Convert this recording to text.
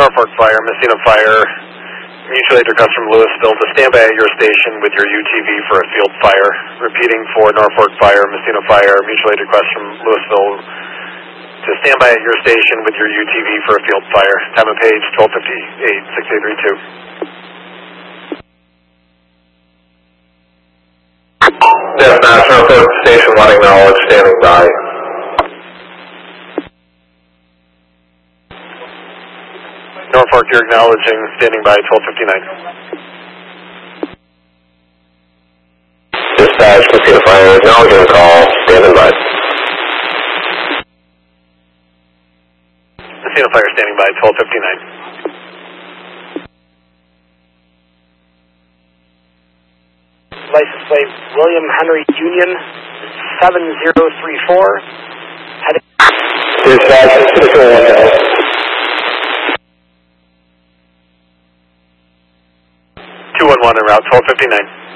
Norfolk Fire, Messina Fire, mutual aid request from Louisville to stand by at your station with your UTV for a field fire. Repeating for Norfolk Fire, Messina Fire, mutual aid request from Louisville to stand by at your station with your UTV for a field fire. Time of page 12:58, 6832. Dispatch, Norfolk Station 1 acknowledge, standing by. Norfolk, you're acknowledging, standing by 12:59. Dispatch, Messina Fire, acknowledging the call, standing by. Messina Fire standing by 12:59. License plate William Henry Union 7034. Heading. Dispatch, Messina 211 en route 12:59.